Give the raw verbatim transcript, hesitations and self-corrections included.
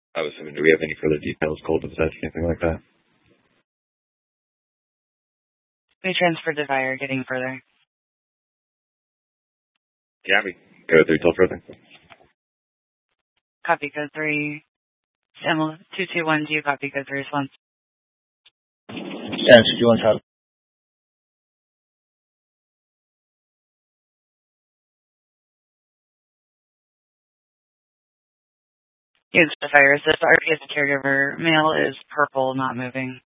I was assuming, do we have any further details, cold dispatch, anything like that? We transferred to fire, getting further. Yeah, we go three till further. Copy code three. Emily, two two one, do you copy code three response? Yeah, two two one, copy. Use the fire assist. R P S caregiver. Male is purple, not moving.